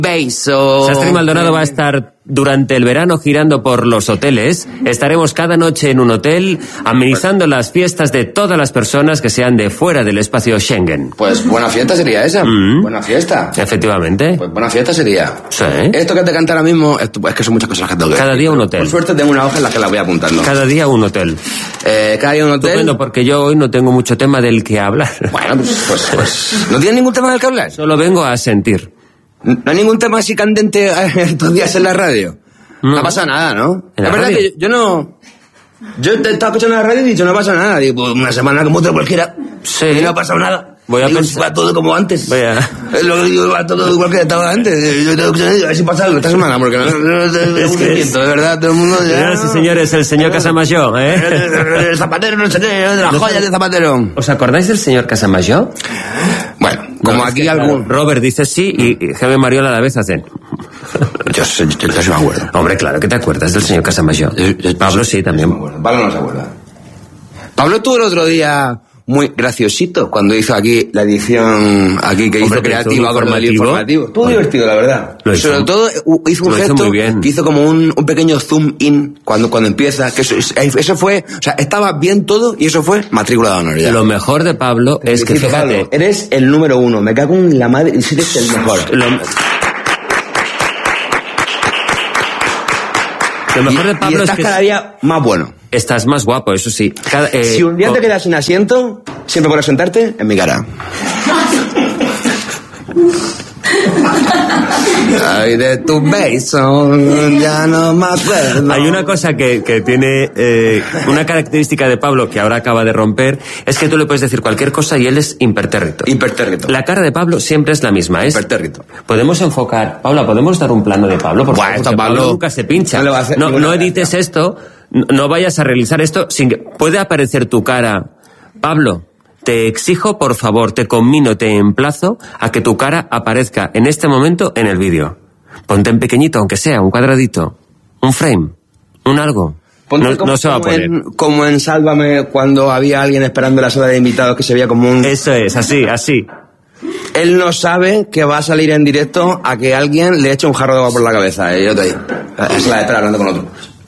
Beso. Sastre Maldonado va a estar durante el verano girando por los hoteles. Estaremos cada noche en un hotel amenizando las fiestas de todas las personas que sean de fuera del espacio Schengen. Pues buena fiesta sería esa. Buena fiesta. Efectivamente. Pues buena fiesta sería. Sí. Esto que te canta ahora mismo, es que son muchas cosas que tengo que Cada decir. día un hotel. Por suerte tengo una hoja en la que la voy apuntando. Cada día un hotel. Cada día un hotel. Estupendo, porque yo hoy no tengo mucho tema del que hablar. Bueno, pues ¿no tienes ningún tema del que hablar? Solo vengo a sentir. ¿No hay ningún tema así candente estos días en la radio? No ha pasado nada, ¿no? La verdad que yo no... Yo estaba escuchando la radio y he dicho, no pasa nada. Digo, pues una semana como otra cualquiera. Sí. Y no ha pasado nada. Voy a pensar... Va todo como antes. Voy a... Es lo que digo, va todo igual que estaba antes. Yo tengo que a ver si pasa algo esta semana, porque no es que de verdad, todo el mundo ya... Señoras y señores, el señor Casamayor, El Zapatero, no sé qué, de las joyas de Zapatero. ¿Os acordáis del señor Casamayor? Bueno, como aquí algún... Robert dice sí y Jaime Mariola a la vez hacen... Yo sí me acuerdo. Hombre, claro que te acuerdas del señor Casamayor. Pablo sí, también. Pablo no se acuerda. Pablo estuvo el otro día muy graciosito cuando hizo aquí la edición aquí que hizo creativa con el informativo. Estuvo divertido, la verdad. Sobre todo hizo un gesto que hizo como un pequeño zoom in cuando empieza, que eso fue, o sea, estaba bien todo y eso fue matrícula de honor ya. Lo mejor de Pablo es que, fíjate, Pablo, eres el número 1, me cago en la madre, y eres el mejor. Lo mejor de Pablo y estás es que cada día más bueno. Estás más guapo, eso sí. Si un día te quedas sin asiento, siempre podrás sentarte en mi cara. Ay, de tu beso, ya no me acuerdo. Hay una cosa que tiene una característica de Pablo que ahora acaba de romper, es que tú le puedes decir cualquier cosa y él es impertérrito. Impertérrito. La cara de Pablo siempre es la misma, es impertérrito. Podemos enfocar, Paula, podemos dar un plano de Pablo, porque Pablo nunca se pincha. No edites esto, no vayas a realizar esto sin que puede aparecer tu cara. Pablo, te exijo, por favor, te conmino, te emplazo a que tu cara aparezca en este momento en el vídeo. Ponte en pequeñito, aunque sea, un cuadradito, un frame, un algo. No se va a poner. Como en Sálvame, cuando había alguien esperando en la sala de invitados que se veía como un... Eso es, así. Él no sabe que va a salir en directo a que alguien le eche un jarro de agua por la cabeza. Yo te digo. Es la espera hablando con otro.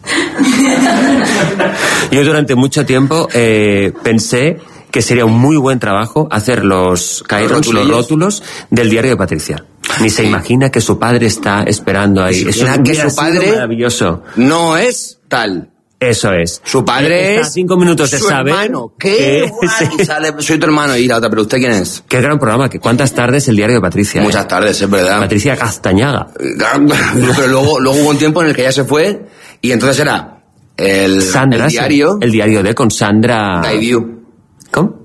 Yo durante mucho tiempo pensé que sería un muy buen trabajo hacer los rótulos del diario de Patricia. Ni se imagina que su padre está esperando ahí. Eso que su padre maravilloso. No es tal. Eso es. Su padre es 5 minutos de saber. Hermano. ¿Qué? Y sale, soy tu hermano. Y la otra, pero ¿usted quién es? Qué gran programa. ¿Cuántas tardes el diario de Patricia? Muchas tardes, es verdad. Patricia Castañaga. Pero luego hubo un tiempo en el que ya se fue y entonces era el diario. El diario de con Sandra. Daidiu. ¿Cómo?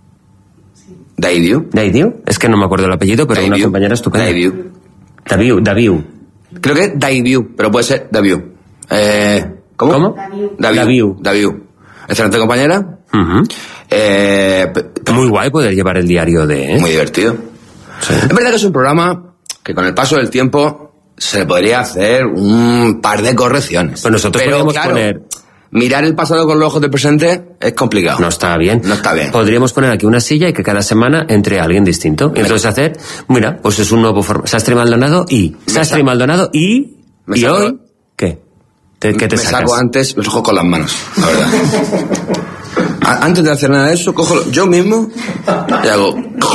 Daidiu. Es que no me acuerdo el apellido, pero una compañera estupenda. Daviu. Creo que es Daidiu, pero puede ser Daviu. ¿Cómo? Daviu. Excelente compañera. Uh-huh. Muy guay poder llevar el diario de... Muy divertido. Sí. Es verdad que es un programa que con el paso del tiempo se le podría hacer un par de correcciones. Pues nosotros podríamos poner... Mirar el pasado con los ojos del presente es complicado. No está bien. Podríamos poner aquí una silla y que cada semana entre alguien distinto. Y entonces hacer, mira, pues es un nuevo formato. Sastre Maldonado y... ¿Y hoy? ¿Qué? ¿Qué te sacas? Me saco antes los ojos con las manos, la verdad. Antes de hacer nada de eso, cojo yo mismo y hago...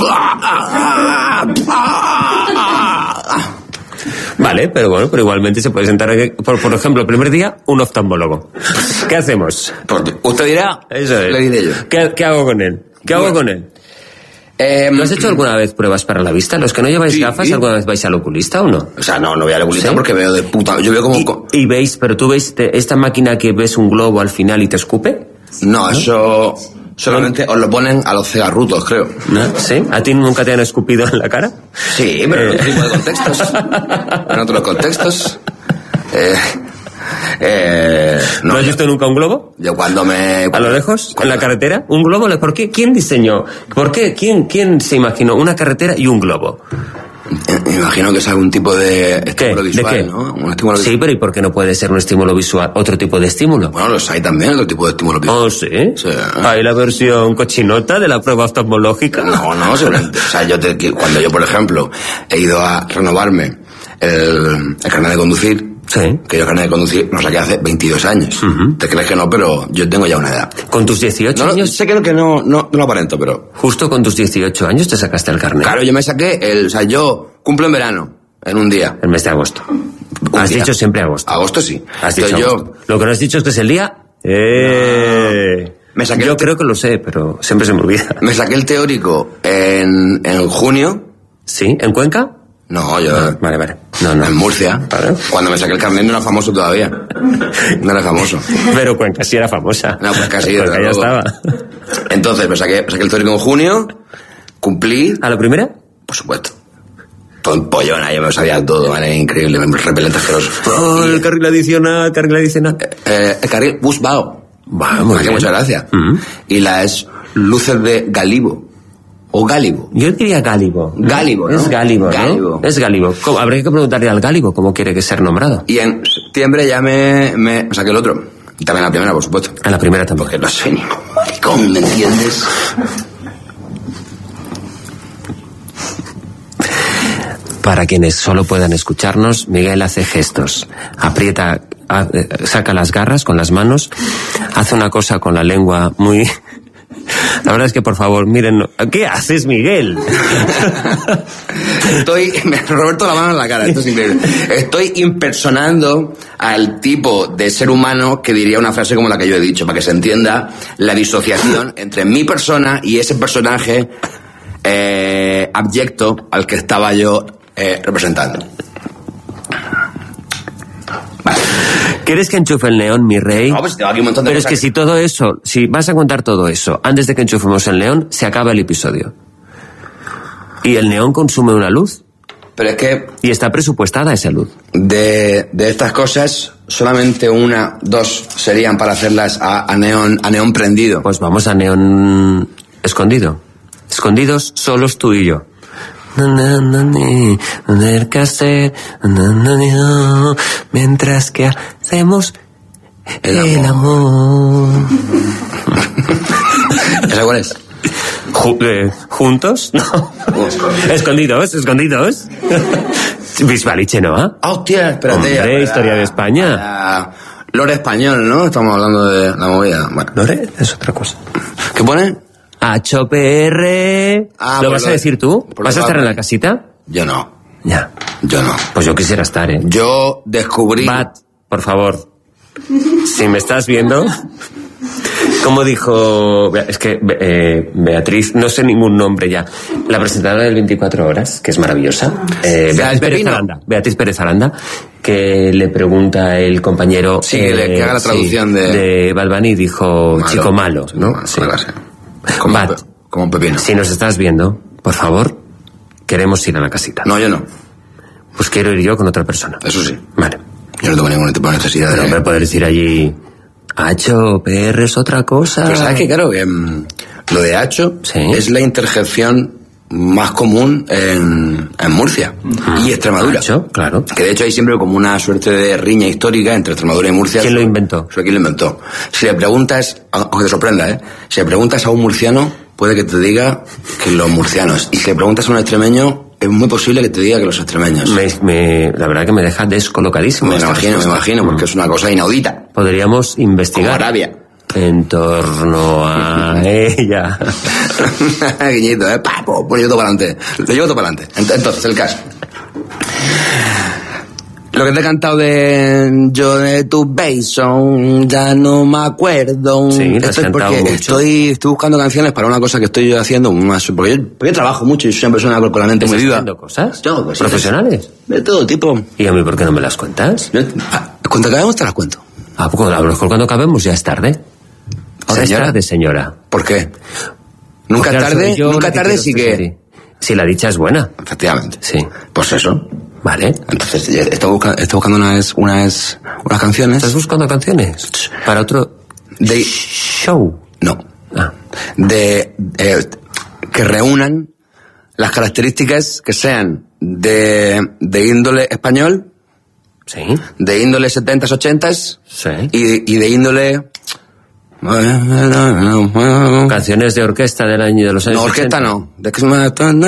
Vale, pero igualmente se puede sentar aquí. Por ejemplo, el primer día, un oftalmólogo. ¿Qué hacemos? Usted dirá, eso es. Le diré yo. ¿Qué hago con él? ¿No has hecho alguna vez pruebas para la vista? ¿Los que no lleváis gafas, alguna vez vais al oculista o no? O sea, no voy al oculista porque veo de puta... Yo veo como... ¿Y veis, pero tú ves esta máquina que ves un globo al final y te escupe? No, eso... Solamente os lo ponen a los cegarrutos, creo. ¿Sí? ¿A ti nunca te han escupido en la cara? Sí, pero en otro tipo de contextos. En otros contextos. ¿No has visto nunca un globo? Yo cuando ¿A lo lejos? ¿En la carretera? ¿Un globo? ¿Por qué? ¿Quién diseñó? ¿Por qué? ¿Quién se imaginó una carretera y un globo? Me imagino que es algún tipo de estímulo visual, ¿de qué? ¿no? Un estímulo sí, pero ¿y por qué no puede ser un estímulo visual? ¿Otro tipo de estímulo? Bueno, los hay también, otro tipo de estímulo visual. ¿Oh, sí? Sí. ¿Hay la versión cochinota de la prueba oftalmológica? No, seguramente. O sea, cuando yo, por ejemplo, he ido a renovarme el carnet de conducir. Sí. Que yo el carnet de conducir lo saqué hace 22 años. Te crees que no, pero yo tengo ya una edad. ¿Con tus 18 años? Sé que no lo aparento, pero... Justo con tus 18 años te sacaste el carnet. Claro, yo me saqué yo cumplo en verano, en un día. El mes de agosto. Has dicho siempre agosto. Agosto sí. Has dicho agosto. Lo que no has dicho es que es el día... Me saqué yo creo que lo sé, pero siempre se me olvida. Me saqué el teórico en junio. ¿Sí? ¿En Cuenca? No, yo... Vale. No. En Murcia. Vale. Cuando me saqué el carnet no era famoso todavía. No era famoso. Pero Cuenca sí era famosa. No, Cuenca sí. Cuenca ya estaba. Entonces me saqué el teórico en junio, cumplí... ¿A la primera? Por supuesto. Pollona, yo me lo sabía todo, ¿vale? Increíble, repelente asqueroso. El carril adicional. El carril Busbao. Vamos, muchas gracias. Y las luces de Galibo. ¿O Gálibo? Yo diría Gálibo. Gálibo, ¿no? Es Gálibo, ¿no? Es Gálibo. Habría que preguntarle al Gálibo cómo quiere que sea nombrado. Y en septiembre ya me saqué el otro. Y también la primera, por supuesto. A la primera también. Porque no soy ningún maricón, ¿me entiendes? Para quienes solo puedan escucharnos, Miguel hace gestos. Aprieta, saca las garras con las manos, hace una cosa con la lengua muy... La verdad es que, por favor, miren... ¿Qué haces, Miguel? Roberto, la mano en la cara, esto es increíble. Estoy impersonando al tipo de ser humano que diría una frase como la que yo he dicho, para que se entienda la disociación entre mi persona y ese personaje abyecto al que estaba yo representando. Vale. ¿Quieres que enchufe el neón, mi rey? No, pues tengo aquí un montón de Pero cosas. Es que si todo eso, si vas a contar todo eso antes de que enchufemos el neón, se acaba el episodio. Y el neón consume una luz. Pero es que... Y está presupuestada esa luz. De estas cosas, solamente 1, 2 serían para hacerlas a neón prendido. Pues vamos a neón escondido. Escondidos solos tú y yo. Mientras que hacemos el amor. ¿Esa cuál es? ¿Juntos? No. Escondidos. Bisbaliche, ¿no? Hostia, espérate. Hombre, historia de España. Lore español, ¿no? Estamos hablando de la movida. Bueno. Lore es otra cosa. ¿Qué pone? HPR. ¿Lo vas a decir tú? ¿Vas a estar en la casita? Yo no. Ya. Yo no. Pues yo quisiera estar, ¿eh? Yo descubrí... Bat, por favor. Si me estás viendo... Como dijo... Es que Beatriz, no sé ningún nombre ya. La presentadora del 24 Horas, que es maravillosa. Beatriz Pérez Aranda, que le pregunta el compañero... Sí, que haga la traducción de Balbani, dijo malo, chico malo, ¿no? Sí. Como un pepino. Si nos estás viendo, por favor, queremos ir a la casita. No, yo no. Pues quiero ir yo con otra persona. Eso sí. Vale. Yo no tengo ningún tipo de necesidad de... Pero poder decir allí... Hacho, PR es otra cosa. Pero sabes que claro, lo de Hacho es la interjección más común en Murcia y Extremadura. Hacho, claro. Que de hecho hay siempre como una suerte de riña histórica entre Extremadura y Murcia. ¿Quién lo inventó? ¿Quién lo inventó? Si le preguntas, aunque te sorprenda, si le preguntas a un murciano, puede que te diga que los murcianos. Y si le preguntas a un extremeño, es muy posible que te diga que los extremeños. La verdad que me deja descolocadísimo. Me imagino, porque es una cosa inaudita. Podríamos investigar. Como Arabia. En torno a ella. Guiñito, pues yo todo para adelante. Lo llevo todo para adelante. Entonces, el caso. Lo que te he cantado yo de tu beso, ya no me acuerdo. Sí, lo has cantado porque mucho. Estoy buscando canciones para una cosa que estoy haciendo, porque yo trabajo mucho y soy una persona con la mente muy viva. ¿Haciendo cosas? Yo, pues, ¿Profesionales? De todo tipo. ¿Y a mí por qué no me las cuentas? Cuando acabemos te las cuento. A lo mejor cuando acabemos ya es tarde. Ahora es tarde, señora. ¿Por qué? Nunca tarde sí que... Si la dicha es buena. Efectivamente. Sí. Pues eso. Vale. Entonces, estoy buscando unas canciones. ¿Estás buscando canciones? Para otro show. No. Que reúnan las características que sean de índole español. Sí. De índole 70s, 80s. Sí. Y de índole Canciones de orquesta del año de los años 80. No, orquesta no.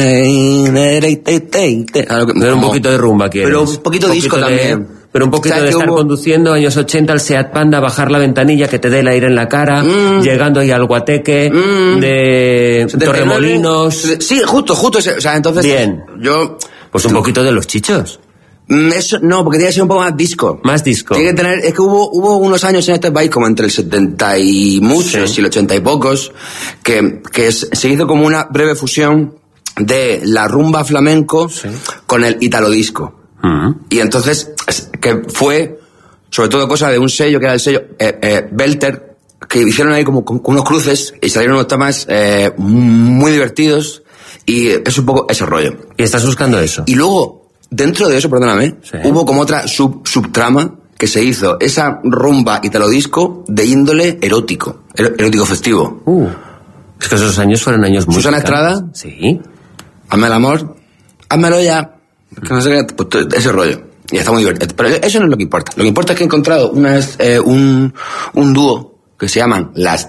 Pero un poquito de rumba, ¿quieres? Pero un poquito disco también. Pero un poquito de estar conduciendo, años 80, el Seat Panda, bajar la ventanilla, que te dé el aire en la cara, llegando ahí al Guateque, de Torremolinos. Sí, justo ese, o sea, entonces... Bien. Pues un poquito de Los Chichos. Eso, no, porque tiene que ser un poco más disco. Más disco. Tiene que tener, es que hubo unos años en este país, como entre el 70 y muchos y el 80 y pocos, que se hizo como una breve fusión de la rumba flamenco con el italo disco. Y entonces, que fue, sobre todo cosa de un sello, que era el sello Belter, que hicieron ahí como unos cruces y salieron unos temas muy divertidos, y es un poco ese rollo. ¿Y estás buscando eso? Y luego, dentro de eso, perdóname, hubo como otra subtrama que se hizo, esa rumba italo disco de índole erótico festivo. Es que esos años fueron años muy... Susana Estrada. Sí. Hazme el amor, házmelo ya. Que no sé qué, pues, ese rollo. Y está muy divertido. Pero eso no es lo que importa. Lo que importa es que he encontrado un dúo que se llaman las...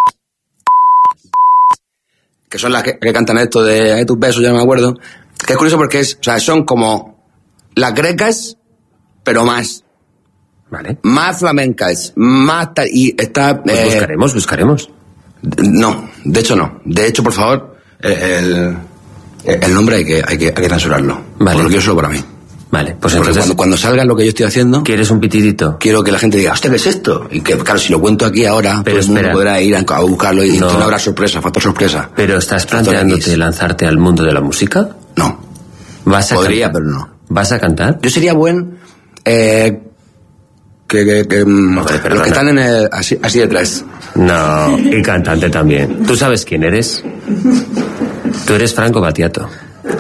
que son las que cantan esto de tus besos, ya no me acuerdo. Que es curioso porque son como las grecas, pero más. Vale. Más flamencas, más tal, y está... Pues buscaremos. No, de hecho no. De hecho, por favor, el nombre hay que censurarlo. Vale. Porque lo quiero solo para mí. Vale, pues porque entonces... cuando salga lo que yo estoy haciendo... ¿Quieres un pitidito? Quiero que la gente diga, hostia, ¿qué es esto? Y que, claro, si lo cuento aquí ahora, pero pues uno podrá ir a buscarlo y no habrá sorpresa, factor sorpresa. ¿Pero estás planteándote lanzarte al mundo de la música? No. Podría, pero no. ¿Vas a cantar? Yo sería buen... los que están en así detrás. No, y cantante también. ¿Tú sabes quién eres? Tú eres Franco Battiato.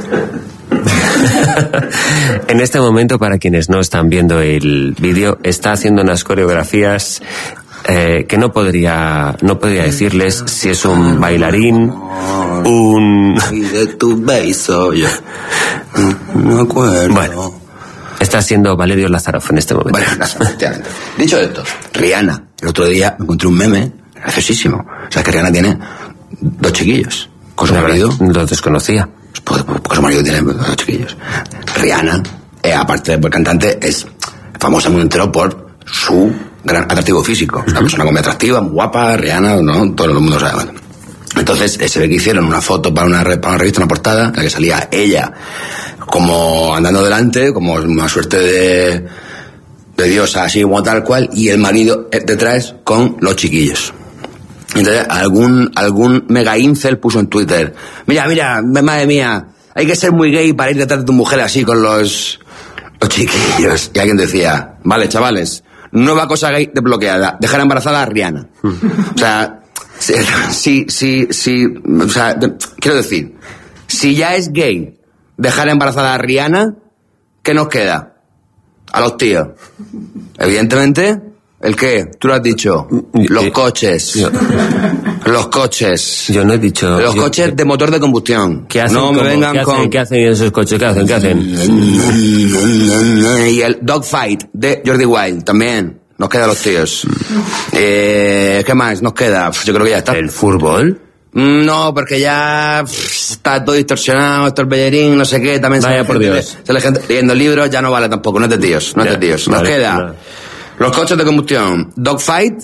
En este momento, para quienes no están viendo el vídeo, está haciendo unas coreografías que no podría decirles si es un bailarín, Y de tu beso, yo no me acuerdo. Bueno, está siendo Valerio Lázarov en este momento. Bueno, efectivamente. Dicho esto, Rihanna, el otro día me encontré un meme graciosísimo. O sea, que Rihanna tiene 2 chiquillos. Con su marido. Lo desconocía. Pues su marido tiene 2 chiquillos. Rihanna, aparte de cantante, es famosa muy entero por su gran atractivo físico. Una persona muy atractiva, muy guapa, Rihanna, ¿no? Todo el mundo sabe. Entonces, se ve que hicieron una foto para una revista, una portada, en la que salía ella como andando delante, como una suerte de diosa, así como tal cual, y el marido detrás con los chiquillos. Entonces, algún mega incel puso en Twitter, mira, madre mía, hay que ser muy gay para ir detrás de tu mujer así con los chiquillos. Y alguien decía, vale, chavales, nueva cosa gay desbloqueada, dejar embarazada a Rihanna. O sea, sí, o sea, quiero decir, si ya es gay dejar embarazada a Rihanna, ¿qué nos queda? A los tíos. Evidentemente, ¿el qué? Tú lo has dicho. Los coches. Los coches. Yo no he dicho... Los coches de motor de combustión. ¿Qué hacen? No me vengan con... ¿Qué hacen esos coches? ¿Qué hacen? Y el Dogfight de Jordi Wild también. Nos queda a los tíos. ¿Qué más nos queda? Yo creo que ya está. ¿El fútbol? No, porque ya está todo distorsionado, esto el bellerín, no sé qué, también vaya por Dios. Se la gente leyendo libros, ya no vale tampoco, no es de tíos, no es de tíos. Nos queda los coches de combustión, Dogfight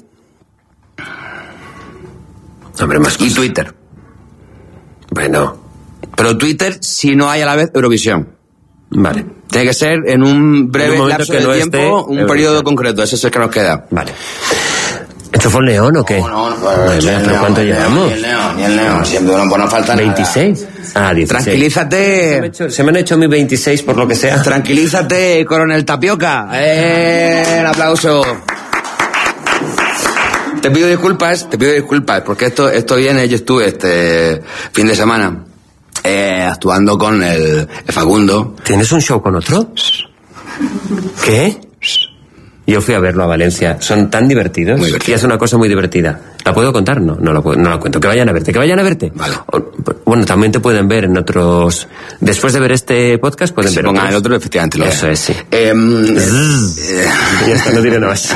y Twitter. Bueno. Pero Twitter, si no hay a la vez Eurovisión. Vale. Tiene que ser en un breve lapso de tiempo, un periodo concreto, ese es el que nos queda. Vale. ¿Esto fue el León o qué? No, ¿Pero cuánto llevamos? Ni el León, siempre no falta 26. Nada. 16. Tranquilízate. Se me han hecho mis 26 por lo que sea. Tranquilízate, coronel Tapioca. Un aplauso. Te pido disculpas, porque esto viene, yo estuve este fin de semana actuando con el Facundo. ¿Tienes un show con otro? ¿Qué? Yo fui a verlo a Valencia. Son tan divertidos. Muy divertido. Y es una cosa muy divertida. ¿La puedo contar? No la cuento. Que vayan a verte. Vale. Bueno, también te pueden ver en otros... Después de ver este podcast pueden ver pongan otros. el otro, efectivamente. Eso es, sí. Ya está, no diré nada más.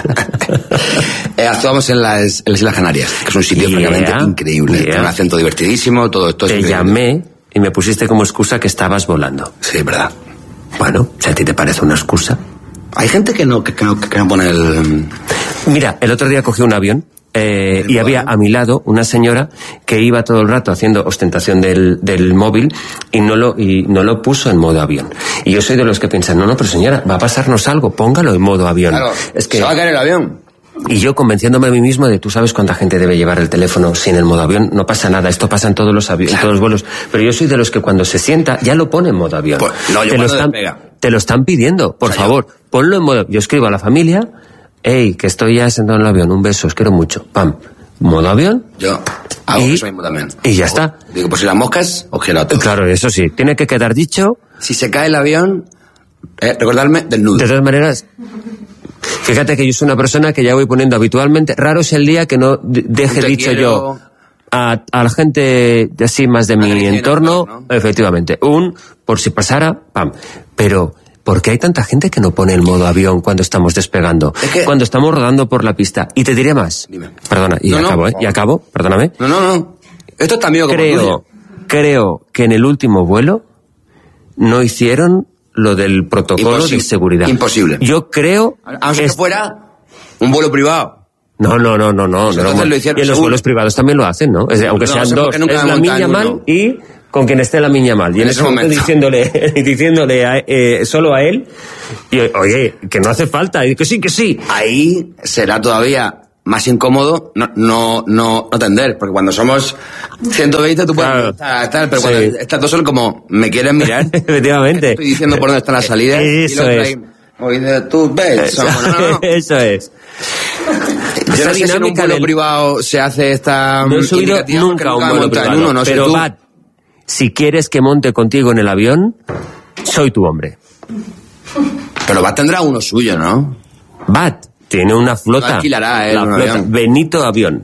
Actuamos en las Islas Canarias, que es un sitio francamente increíble. Tiene un acento divertidísimo, todo esto. Te llamé y me pusiste como excusa que estabas volando. Sí, es verdad. Bueno, si a ti te parece una excusa. Hay gente que no pone el... Mira, el otro día cogí un avión y había a mi lado una señora que iba todo el rato haciendo ostentación del móvil y no lo puso en modo avión. Y yo soy de los que piensan, no, pero señora, va a pasarnos algo, póngalo en modo avión. Claro, es que se va a caer el avión. Y yo convenciéndome a mí mismo de, tú sabes cuánta gente debe llevar el teléfono sin el modo avión, no pasa nada, esto pasa en todos los en todos los vuelos, pero yo soy de los que cuando se sienta ya lo pone en modo avión. Pues, no, te lo están pidiendo, por favor, ponlo en modo. Yo escribo a la familia, hey, que estoy ya sentado en el avión, un beso, os quiero mucho, pam, modo avión. Yo hago eso mismo también. Y ya está. Digo, pues si las moscas, ojerotos. Claro, eso sí, tiene que quedar dicho. Si se cae el avión, recordarme del nudo. De todas maneras, fíjate que yo soy una persona que ya voy poniendo habitualmente, raro es el día que no deje dicho yo a la gente así más de mi entorno, ¿no? Efectivamente, por si pasara, pam. Pero, ¿por qué hay tanta gente que no pone el modo avión cuando estamos despegando? Cuando estamos rodando por la pista. Y te diré más. Dime. Perdona, y acabo, perdóname. No. Esto es también creo que en el último vuelo no hicieron lo del protocolo de seguridad. Imposible. Yo creo... Aunque que fuera un vuelo privado. No. Lo hicieron, y en los vuelos privados también lo hacen, ¿no? Aunque sean dos. Es la niña mal y con quien esté la niña mal. Y en ese momento diciéndole solo a él, y, oye, que no hace falta, y que sí. Ahí será todavía más incómodo no atender, porque cuando somos 120 tú puedes estar, pero cuando estás dos son como, ¿me quieres mirar? Efectivamente. Estoy diciendo por dónde están las salidas. Eso es. Oye, tú ves. No. Eso es. Yo no sé si en un vuelo privado se hace esta... No he subido nunca a un vuelo privado, pero Bat, si quieres que monte contigo en el avión, soy tu hombre. Pero Bat tendrá uno suyo, ¿no? Bat tiene una flota. Lo alquilará, la flota. Avión. Benito Avión.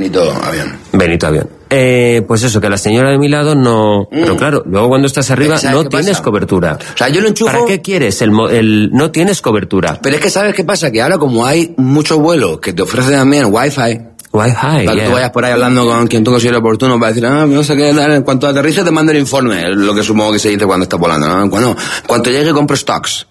Pues eso, que la señora de mi lado no... Pero claro, luego cuando estás arriba no tienes cobertura. O sea, yo lo enchufo... ¿Para qué quieres? No tienes cobertura. Pero es que ¿sabes qué pasa? Que ahora como hay muchos vuelos que te ofrecen también Wi-Fi, para que tú vayas por ahí hablando con quien tú consideres oportuno para decir, no sé qué, en cuanto aterrice te mando el informe, lo que supongo que se dice cuando estás volando, ¿no? Cuando llegue compro stonks.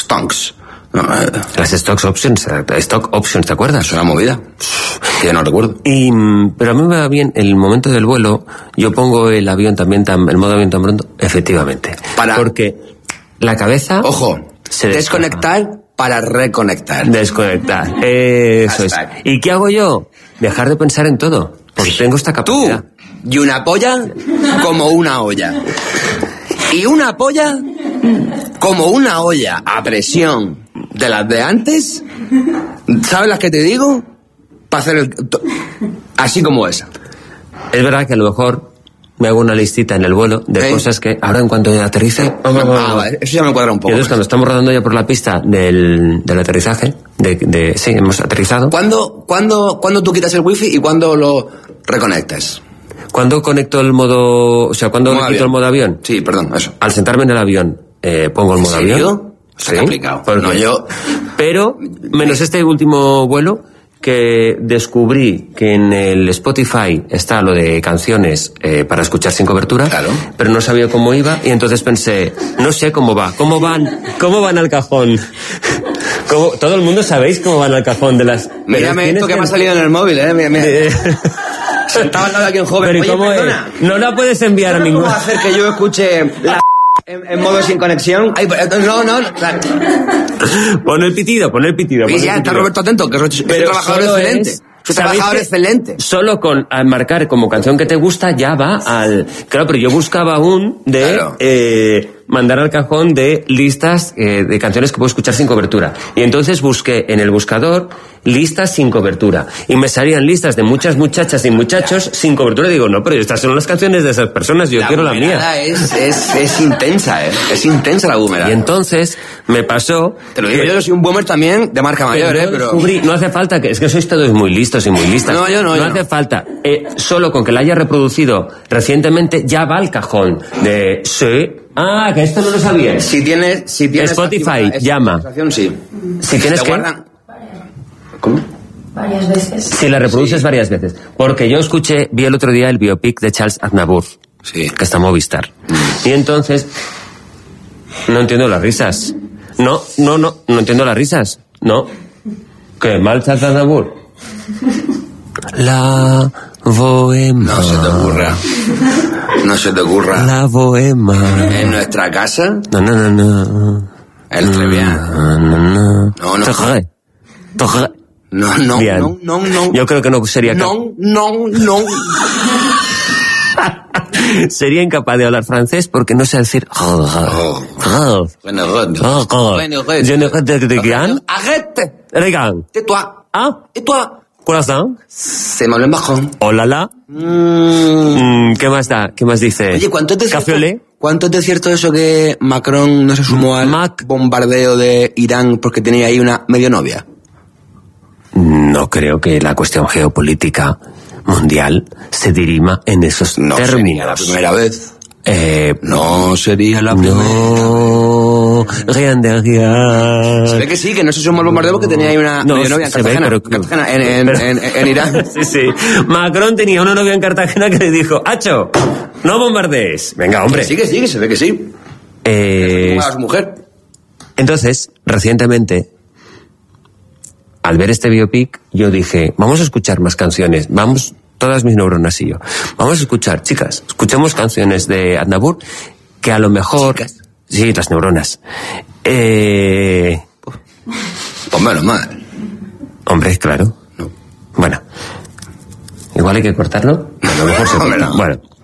Las stock options, ¿te acuerdas? Es una movida que no recuerdo. Pero a mí me va bien el momento del vuelo, yo pongo el avión también, el modo avión tan pronto, efectivamente. Porque la cabeza... Ojo, desconectar para reconectar. Desconectar, eso es. ¿Y qué hago yo? Dejar de pensar en todo, porque tengo esta capacidad. Tú, y una polla como una olla. Y una polla como una olla a presión de las de antes, ¿sabes las que te digo? Para hacer así como esa. Es verdad que a lo mejor me hago una listita en el vuelo de cosas que ahora en cuanto aterrice... Vale, eso ya me cuadra un poco. Entonces cuando estamos rodando ya por la pista del aterrizaje, sí, hemos aterrizado... ¿Cuándo tú quitas el wifi y cuándo lo reconectas? ¿Cuándo conecto el modo... O sea, ¿cuándo le quito el modo avión? Sí, perdón, eso. Al sentarme en el avión, pongo el modo avión. Sí, complicado. No, yo... Pero, menos este último vuelo, que descubrí que en el Spotify está lo de canciones para escuchar sin cobertura, claro. Pero no sabía cómo iba, y entonces pensé, no sé cómo va, ¿cómo van al cajón? Todo el mundo sabéis cómo van al cajón de las... Mírame esto que me ha salido en el móvil, mira. Sentaba al lado de aquí un joven. Pero ¿cómo es? No la puedes enviar a ningún... ¿Cómo hacer que yo escuche la en modo sin conexión? Ay, no. Claro. Pon el pitido. Y ya está Roberto atento, que es un trabajador excelente. Es un trabajador excelente. Solo con al marcar como canción que te gusta ya va al... Claro, pero yo buscaba mandar al cajón de listas de canciones que puedo escuchar sin cobertura. Y entonces busqué en el buscador listas sin cobertura. Y me salían listas de muchas muchachas y muchachos sin cobertura. Y digo, no, pero estas son las canciones de esas personas, yo quiero la mía. Es intensa, es intensa la boomerang. Y entonces me pasó... Te lo digo, yo soy un boomer también de marca mayor, pero... No hace falta que... Es que sois todos muy listos y muy listas. No, yo no. No hace falta. Solo con que la haya reproducido recientemente ya va al cajón de... Sí... Ah, que esto no lo sabía. Si tienes Spotify llama. Sí. Si tienes que... ¿Cómo? Varias veces. Si la reproduces varias veces. Porque yo vi el otro día el biopic de Charles Aznavour, que está en Movistar. Y entonces, no entiendo las risas. No entiendo las risas. No. ¿Qué? ¿Mal Charles Aznavour? La bohema. No se te ocurra. No se te ocurra. La bohema. ¿En nuestra casa? No. El Trevian. No. Bien. No. Yo creo que no sería No. Sería incapaz de hablar francés porque no sé decir. Arrête. Regarde. Tais-toi. Ah. Et toi? Corazón. C'est Emmanuel Macron. Hola. ¿Qué más da? ¿Qué más dice? Oye, ¿cuánto es de cierto? Café ¿Cuánto es de cierto eso que Macron no se sumó al bombardeo de Irán porque tenía ahí una medio novia? No creo que la cuestión geopolítica mundial se dirima en esos términos. Sería la primera vez. No sería la primera. No, rien de rien. Se ve que sí, que no se sumó al bombardeo porque tenía ahí una medio novia en Cartagena. En Irán. Sí. Macron tenía una novia en Cartagena que le dijo, ¡Acho! No bombardees. Venga, hombre. Que sí, se ve que sí. A su mujer. Entonces, recientemente, al ver este biopic, yo dije, vamos a escuchar más canciones, todas mis neuronas y yo, vamos a escuchar, chicas, escuchemos canciones de Aznavour, que a lo mejor... ¿Chicas? Sí, las neuronas. Pues menos mal. Hombre, claro. No. Bueno. Igual hay que cortarlo. A lo mejor se corta. Bueno.